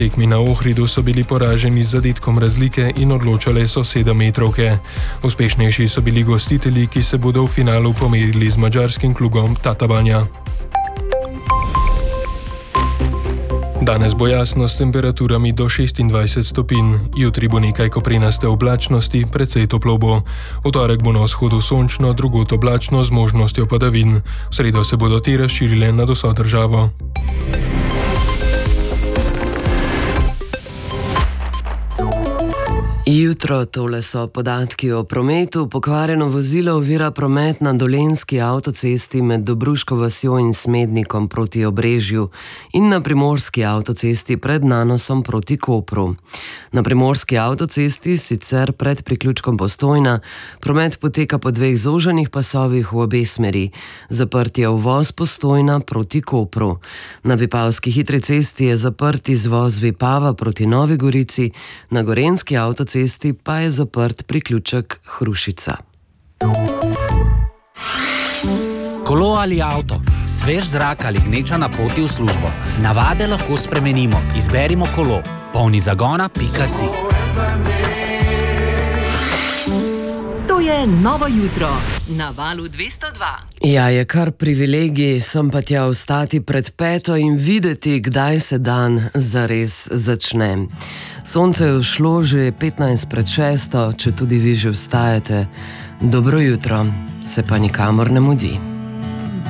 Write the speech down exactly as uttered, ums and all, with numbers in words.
Tekmi na Ohridu so bili poraženi z zadetkom razlike in odločale so sedemmetrovke. Uspešnejši so bili gostitelji, ki se bodo v finalu pomerili z madžarskim klubom Tatabanja. Danes bo jasno s temperaturami do šestindvajset stopinj, jutri bo nekaj koprenaste oblačnosti, precej toplo bo. V torek bo na vzhodu sončno, drugod oblačno z možnostjo padavin. V sredo se bodo te razširile nad vso državo. Jutro, tole so podatki o prometu. Pokvarjeno vozilo ovira promet na Dolenjski avtocesti med Dobruško vasjo in Smednikom proti Obrežju in na Primorski avtocesti pred Nanosom proti Kopru. Na Primorski avtocesti, sicer pred priključkom Postojna, promet poteka po dveh zoženih pasovih v obe smeri. Zaprt je uvoz Postojna proti Kopru. Na Vipavski hitri cesti je zaprt izvoz Vipava proti Novi Gorici, na Gorenjski avtocesti pa je zaprt priključek Hrušica. Kolo ali avto, svež zrak ali gneča na poti v službo. Navade lahko spremenimo. Izberimo kolo. polni zagona pika si. To je Novo jutro na Valu dvesto dva. Ja, je kar privilegij sem pa tja vstati pred peto in videti, kdaj se dan zares začne. Sonce je vzšlo že petnajst pred šesto, če tudi vi že vstajate. Dobro jutro, se pa nikamor ne mudi.